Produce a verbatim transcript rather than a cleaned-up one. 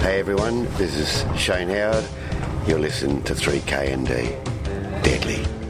Hey everyone, this is Shane Howard. You're listening to three K N D. Deadly.